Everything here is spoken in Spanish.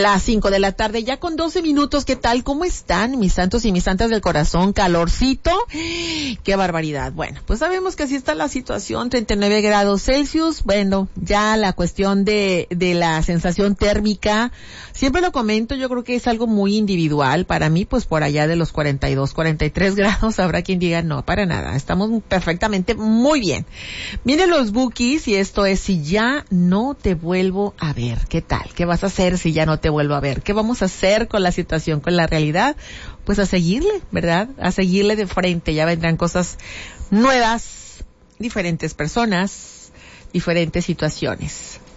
Las 5 de la tarde, ya con 12 minutos. ¿Qué tal? ¿Cómo están, mis santos y mis santas del corazón? Calorcito. ¡Qué barbaridad! Bueno, pues sabemos que así está la situación, 39 grados Celsius. Bueno, ya la cuestión de la sensación térmica, siempre lo comento, yo creo que es algo muy individual. Para mí, pues por allá de los 42, 43 grados, habrá quien diga, no, para nada. Estamos perfectamente muy bien. Miren los bookies, y esto es Si ya no te vuelvo a ver. ¿Qué tal? ¿Qué vas a hacer si ya no te vuelvo a ver? ¿Qué vamos a hacer con la situación, con la realidad? Pues a seguirle, ¿verdad? A seguirle de frente. Ya vendrán cosas nuevas, diferentes personas, diferentes situaciones.